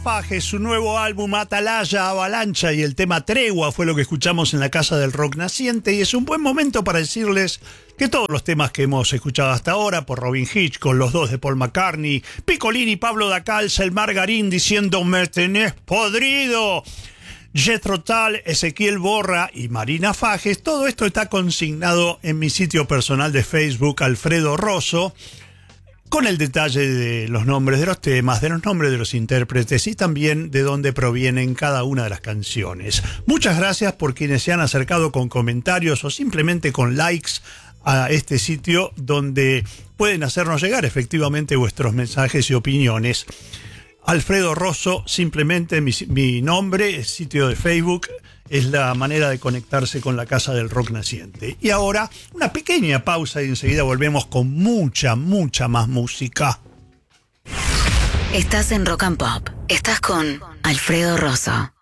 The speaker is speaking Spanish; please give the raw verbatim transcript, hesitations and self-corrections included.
Fajes, su nuevo álbum Atalaya, Avalancha y el tema Tregua fue lo que escuchamos en la Casa del Rock Naciente, y es un buen momento para decirles que todos los temas que hemos escuchado hasta ahora por Robin Hitchcock, los dos de Paul McCartney, Piccolini, Pablo da Calza, el Margarín diciendo "me tenés podrido", Jethro Tull, Ezequiel Borra y Marina Fajes, todo esto está consignado en mi sitio personal de Facebook, Alfredo Rosso, con el detalle de los nombres de los temas, de los nombres de los intérpretes y también de dónde provienen cada una de las canciones. Muchas gracias por quienes se han acercado con comentarios o simplemente con likes a este sitio donde pueden hacernos llegar efectivamente vuestros mensajes y opiniones. Alfredo Rosso, simplemente mi, mi nombre, el sitio de Facebook, es la manera de conectarse con la Casa del Rock Naciente. Y ahora, una pequeña pausa y enseguida volvemos con mucha, mucha más música. Estás en Rock and Pop. Estás con Alfredo Rosso.